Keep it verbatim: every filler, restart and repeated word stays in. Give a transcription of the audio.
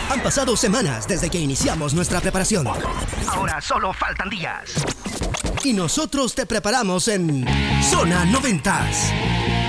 Han pasado semanas desde que iniciamos nuestra preparación. Ahora solo faltan días. Y nosotros te preparamos en Zona noventas.